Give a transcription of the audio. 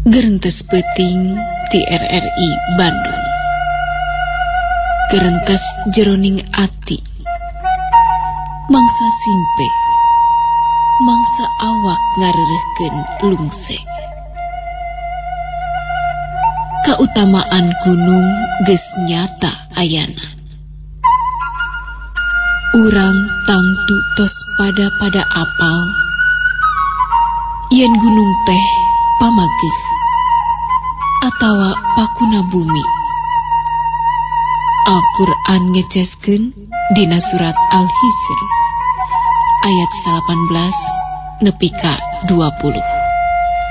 Gerentes Peuting ti RRI Bandung. Gerentes jeroning ati, mangsa simpe, mangsa awak ngarerehkeun lungsek. Kautamaan gunung geus nyata ayana. Urang tangtu tos pada apal, yen gunung teh pamageh atawa pakuna bumi. Al-Quran ngeceskeun dina surat Al-Hijr ayat 18 nepi ka 20.